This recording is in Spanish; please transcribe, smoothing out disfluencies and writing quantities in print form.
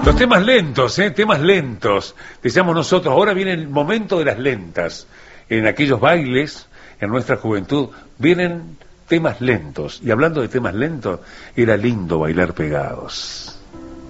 Los temas lentos, temas lentos, decíamos nosotros. Ahora viene el momento de las lentas. En aquellos bailes, en nuestra juventud, vienen temas lentos. Y hablando de temas lentos, era lindo bailar pegados.